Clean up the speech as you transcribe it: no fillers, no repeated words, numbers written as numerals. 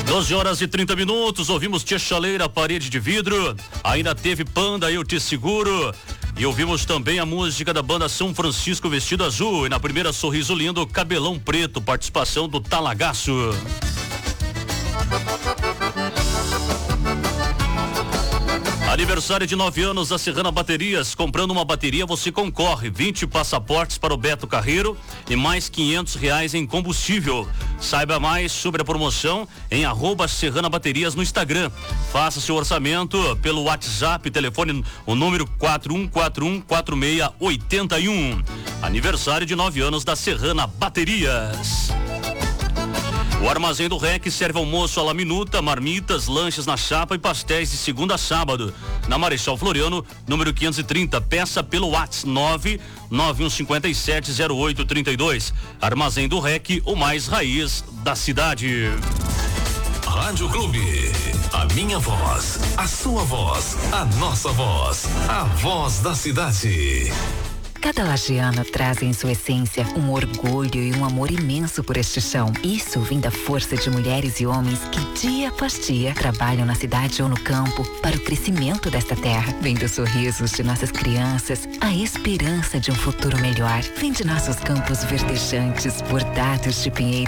12h30, ouvimos Tia Chaleira, Parede de Vidro, ainda teve Panda, Eu Te Seguro, e ouvimos também a música da banda São Francisco Vestido Azul, e na primeira Sorriso Lindo, Cabelão Preto, participação do Talagaço. Aniversário de 9 anos da Serrana Baterias. Comprando uma bateria, você concorre 20 passaportes para o Beto Carreiro e mais R$500 em combustível. Saiba mais sobre a promoção em @Serrana Baterias no Instagram. Faça seu orçamento pelo WhatsApp, telefone o número 41414681. Aniversário de 9 anos da Serrana Baterias. O Armazém do REC serve almoço à la minuta, marmitas, lanches na chapa e pastéis de segunda a sábado. Na Marechal Floriano, número 530, peça pelo WhatsApp 991570832. Armazém do REC, o mais raiz da cidade. Rádio Clube, a minha voz, a sua voz, a nossa voz, a voz da cidade. Cada lajeano traz em sua essência um orgulho e um amor imenso por este chão. Isso vem da força de mulheres e homens que dia após dia trabalham na cidade ou no campo para o crescimento desta terra. Vem dos sorrisos de nossas crianças, a esperança de um futuro melhor. Vem de nossos campos verdejantes, bordados de pinheiros